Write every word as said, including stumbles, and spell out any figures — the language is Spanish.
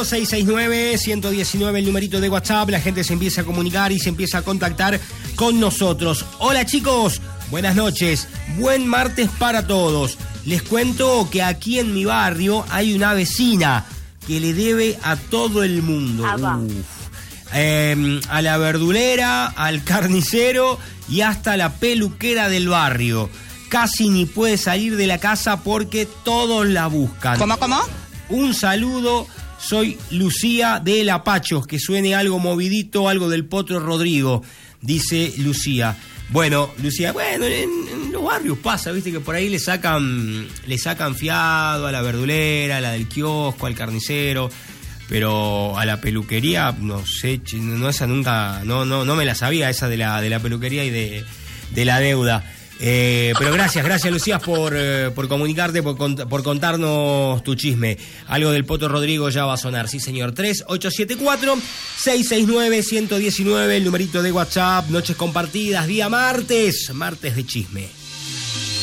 cuatro, seis seis nueve, uno uno nueve, el numerito de WhatsApp. La gente se empieza a comunicar y se empieza a contactar con nosotros. Hola chicos, buenas noches, buen martes para todos. Les cuento que aquí en mi barrio hay una vecina que le debe a todo el mundo. Uf. Eh, a la verdulera, al carnicero y hasta la peluquera del barrio. Casi ni puede salir de la casa porque todos la buscan. ¿Cómo, cómo? Un saludo, soy Lucía de La Pachos, que suene algo movidito, algo del Potro Rodrigo, dice Lucía. Bueno, Lucía, bueno, en, en los barrios pasa, viste, que por ahí le sacan, le sacan fiado a la verdulera, a la del kiosco, al carnicero, pero a la peluquería, no sé, no esa nunca, no, no, no me la sabía esa de la, de la peluquería y de, de la deuda. Eh, pero gracias, gracias Lucía por, eh, por comunicarte, por, cont- por contarnos tu chisme. Algo del Poto Rodrigo ya va a sonar, sí señor. tres ocho siete cuatro, seis seis nueve, uno uno nueve, el numerito de WhatsApp. Noches compartidas, día martes, martes de chisme.